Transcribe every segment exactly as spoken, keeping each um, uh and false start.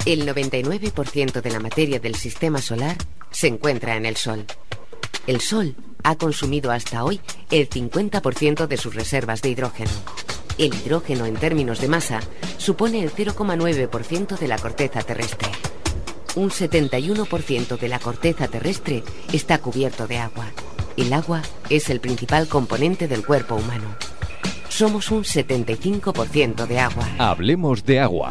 El noventa y nueve por ciento de la materia del sistema solar se encuentra en el Sol. El Sol ha consumido hasta hoy el cincuenta por ciento de sus reservas de hidrógeno. El hidrógeno, en términos de masa, supone el cero coma nueve por ciento de la corteza terrestre. Un setenta y uno por ciento de la corteza terrestre está cubierto de agua. El agua es el principal componente del cuerpo humano. Somos un setenta y cinco por ciento de agua. Hablemos de agua.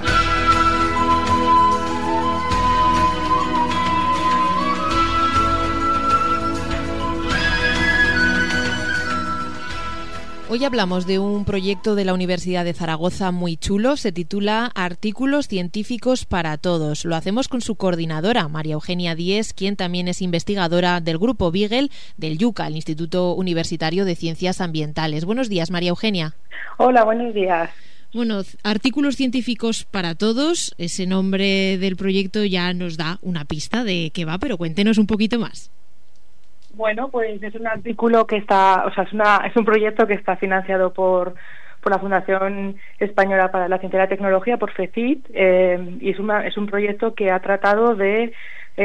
Hoy hablamos de un proyecto de la Universidad de Zaragoza muy chulo, se titula Artículos Científicos para Todos. Lo hacemos con su coordinadora, María Eugenia Díez, quien también es investigadora del Grupo Beagle del IUCA, el Instituto Universitario de Ciencias Ambientales. Buenos días, María Eugenia. Hola, buenos días. Bueno, Artículos Científicos para Todos, ese nombre del proyecto ya nos da una pista de qué va, pero cuéntenos un poquito más. Bueno, pues es un artículo que está, o sea, es, una, es un proyecto que está financiado por, por la Fundación Española para la Ciencia y la Tecnología, por FECIT, eh, y es, una, es un proyecto que ha tratado de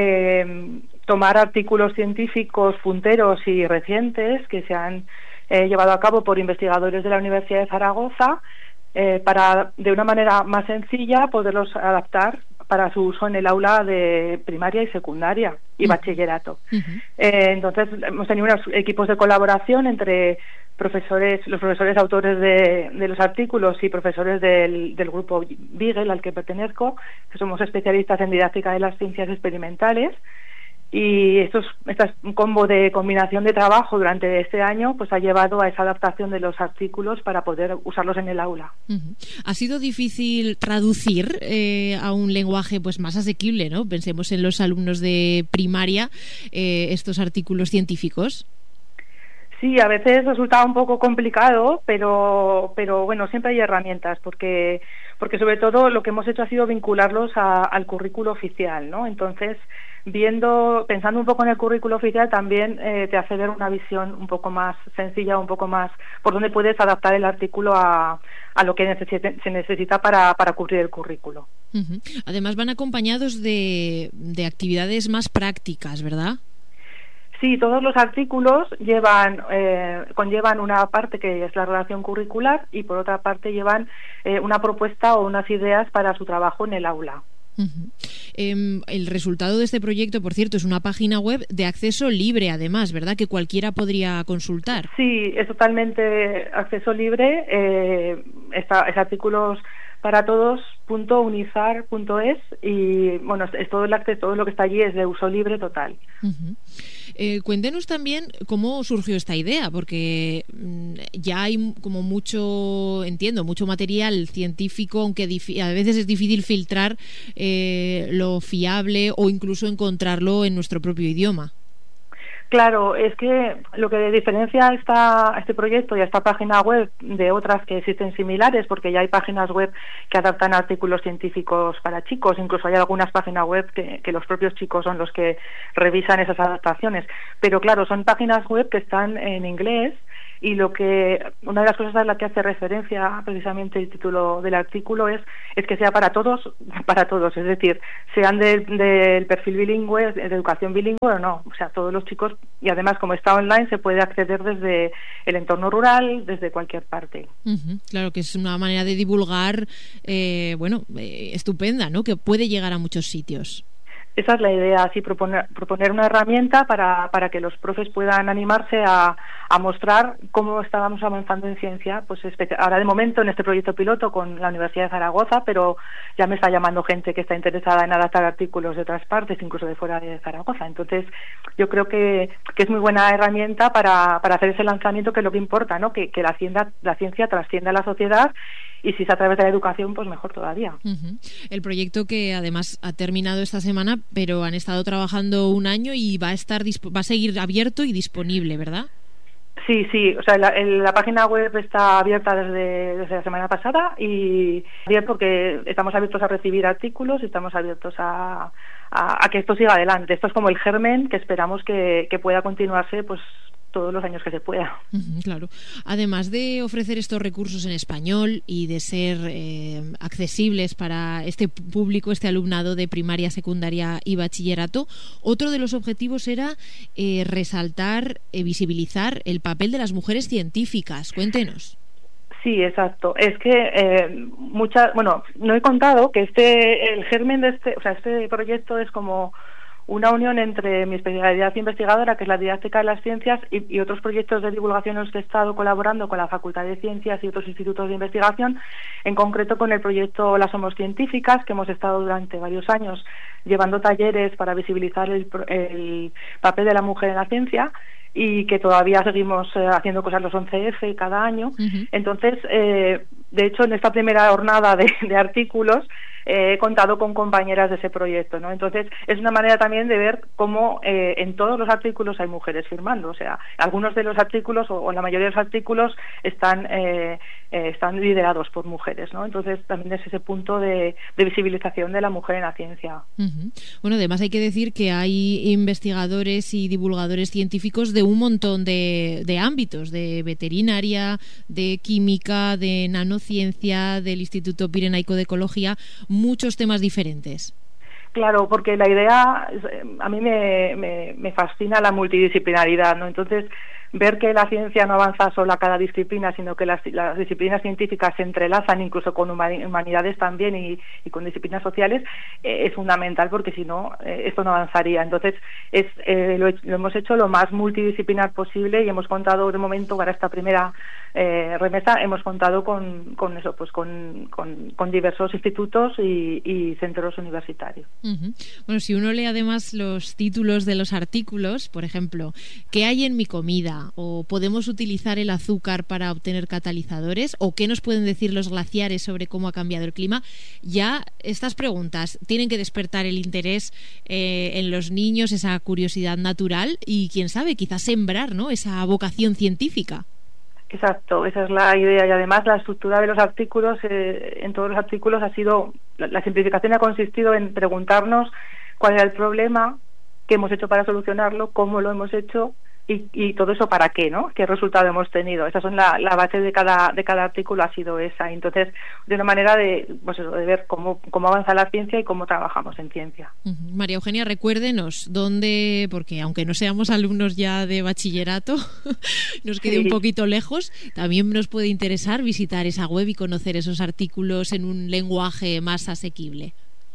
eh, tomar artículos científicos punteros y recientes que se han eh, llevado a cabo por investigadores de la Universidad de Zaragoza eh, para, de una manera más sencilla, poderlos adaptar para su uso en el aula de primaria y secundaria y uh-huh. bachillerato. Uh-huh. Eh, entonces hemos tenido unos equipos de colaboración entre profesores, los profesores autores de, de los artículos y profesores del, del grupo Beagle al que pertenezco, que somos especialistas en didáctica de las ciencias experimentales. Y estos, este combo de combinación de trabajo durante este año pues ha llevado a esa adaptación de los artículos para poder usarlos en el aula. Uh-huh. ¿Ha sido difícil traducir eh, a un lenguaje pues más asequible, ¿no? Pensemos en los alumnos de primaria eh, estos artículos científicos. Sí, a veces resulta un poco complicado, pero pero bueno, siempre hay herramientas, porque porque sobre todo lo que hemos hecho ha sido vincularlos a, al currículo oficial, ¿no? Entonces, viendo, pensando un poco en el currículo oficial, también eh, te hace ver una visión un poco más sencilla, un poco más por donde puedes adaptar el artículo a, a lo que necesite, se necesita para, para cubrir el currículo. Uh-huh. Además van acompañados de, de actividades más prácticas, ¿verdad? Sí, todos los artículos llevan eh, conllevan una parte que es la relación curricular y por otra parte llevan eh, una propuesta o unas ideas para su trabajo en el aula. Uh-huh. Eh, el resultado de este proyecto, por cierto, es una página web de acceso libre, además, ¿verdad? Que cualquiera podría consultar. Sí, es totalmente acceso libre. Eh, está, es artículos para todos punto unizar punto es y bueno, es todo el acceso, todo lo que está allí es de uso libre total. Uh-huh. Eh, cuéntenos también cómo surgió esta idea, porque mmm, ya hay como mucho, entiendo, mucho material científico, aunque difi- a veces es difícil filtrar eh, lo fiable o incluso encontrarlo en nuestro propio idioma. Claro, es que lo que diferencia esta, este proyecto y a esta página web de otras que existen similares, porque ya hay páginas web que adaptan artículos científicos para chicos, incluso hay algunas páginas web que, que los propios chicos son los que revisan esas adaptaciones, pero claro, son páginas web que están en inglés y lo que una de las cosas a la que hace referencia precisamente el título del artículo es es que sea para todos, para todos, es decir, sean del, del perfil bilingüe, de educación bilingüe o no, o sea, todos los chicos, y además como está online se puede acceder desde el entorno rural, desde cualquier parte. Uh-huh. Claro que es una manera de divulgar, eh, bueno, eh, estupenda, ¿no? Que puede llegar a muchos sitios. Esa es la idea, así proponer, proponer una herramienta para, para que los profes puedan animarse a, a mostrar cómo estábamos avanzando en ciencia, pues ahora de momento en este proyecto piloto con la Universidad de Zaragoza, pero ya me está llamando gente que está interesada en adaptar artículos de otras partes, incluso de fuera de Zaragoza. Entonces yo creo que, que es muy buena herramienta para, para hacer ese lanzamiento, que es lo que importa, ¿no? Que, que la, ciencia, la ciencia trascienda a la sociedad. Y si es a través de la educación, pues mejor todavía. Uh-huh. El proyecto que además ha terminado esta semana, pero han estado trabajando un año y va a estar va a seguir abierto y disponible, ¿verdad? Sí, sí. O sea, la, la página web está abierta desde, desde la semana pasada y bien porque estamos abiertos a recibir artículos y estamos abiertos a, a, a que esto siga adelante. Esto es como el germen que esperamos que, que pueda continuarse, pues todos los años que se pueda. Uh-huh, claro. Además de ofrecer estos recursos en español y de ser eh, accesibles para este público, este alumnado de primaria, secundaria y bachillerato, otro de los objetivos era eh, resaltar, eh, visibilizar el papel de las mujeres científicas. Cuéntenos. Sí, exacto. Es que eh, muchas, bueno, no he contado que este, el germen de este, o sea, este proyecto es como una unión entre mi especialidad investigadora, que es la didáctica de las ciencias, y, y otros proyectos de divulgación en los que he estado colaborando con la Facultad de Ciencias y otros institutos de investigación, en concreto con el proyecto Las Somos Científicas, que hemos estado durante varios años llevando talleres para visibilizar el, el papel de la mujer en la ciencia, y que todavía seguimos eh, haciendo cosas los once efe cada año. Uh-huh. Entonces, eh, de hecho, en esta primera jornada de, de artículos eh, he contado con compañeras de ese proyecto, ¿no? Entonces, es una manera también de ver cómo eh, en todos los artículos hay mujeres firmando. O sea, algunos de los artículos, o, o la mayoría de los artículos, están eh, eh, están liderados por mujeres, ¿no? Entonces, también es ese punto de, de visibilización de la mujer en la ciencia. Uh-huh. Bueno, además hay que decir que hay investigadores y divulgadores científicos de un montón de, de ámbitos, de veterinaria, de química, de nanociencia, del Instituto Pirenaico de Ecología, muchos temas diferentes. Claro, porque la idea, a mí me, me, me fascina la multidisciplinaridad, ¿no? Entonces, ver que la ciencia no avanza solo a cada disciplina, sino que las, las disciplinas científicas se entrelazan incluso con humanidades también y, y con disciplinas sociales, eh, es fundamental, porque si no, eh, esto no avanzaría. Entonces, es eh, lo, lo hemos hecho lo más multidisciplinar posible, y hemos contado de momento para esta primera eh, remesa, hemos contado con, con eso, pues con, con, con diversos institutos y, y centros universitarios. Uh-huh. Bueno, si uno lee además los títulos de los artículos, por ejemplo, ¿qué hay en mi comida? ¿O podemos utilizar el azúcar para obtener catalizadores? ¿O qué nos pueden decir los glaciares sobre cómo ha cambiado el clima? Ya estas preguntas tienen que despertar el interés eh, en los niños, esa curiosidad natural, y quién sabe, quizás sembrar, ¿no?, esa vocación científica. Exacto, esa es la idea, y además la estructura de los artículos, eh, en todos los artículos ha sido, la, la simplificación ha consistido en preguntarnos cuál era el problema, qué hemos hecho para solucionarlo, cómo lo hemos hecho, y, y todo eso para qué, ¿no? ¿Qué resultado hemos tenido? Esa son la, la base de cada de cada artículo, ha sido esa. Entonces, de una manera de, pues eso, de ver cómo cómo avanza la ciencia y cómo trabajamos en ciencia. Uh-huh. María Eugenia, recuérdenos dónde, porque aunque no seamos alumnos ya de bachillerato, nos quede sí. un poquito lejos, también nos puede interesar visitar esa web y conocer esos artículos en un lenguaje más asequible.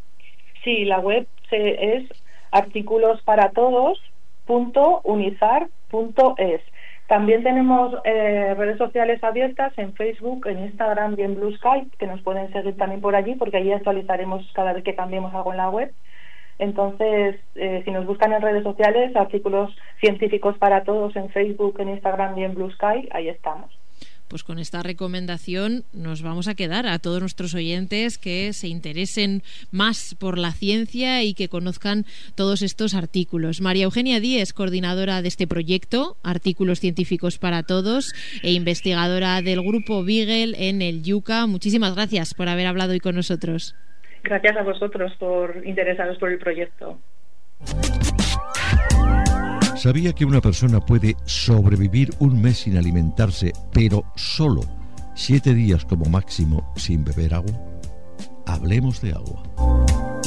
Sí, la web se, es artículos para todos punto unizar punto es. También tenemos eh, redes sociales abiertas en Facebook, en Instagram y en Blue Sky, que nos pueden seguir también por allí, porque allí actualizaremos cada vez que cambiemos algo en la web. Entonces, eh, si nos buscan en redes sociales, artículos científicos para todos en Facebook, en Instagram y en Blue Sky, ahí estamos. Pues con esta recomendación nos vamos a quedar a todos nuestros oyentes que se interesen más por la ciencia y que conozcan todos estos artículos. María Eugenia Díez, coordinadora de este proyecto, Artículos Científicos para Todos, e investigadora del Grupo Beagle en el Yuca. Muchísimas gracias por haber hablado hoy con nosotros. Gracias a vosotros por interesaros por el proyecto. ¿Sabía que una persona puede sobrevivir un mes sin alimentarse, pero solo siete días como máximo sin beber agua? Hablemos de agua.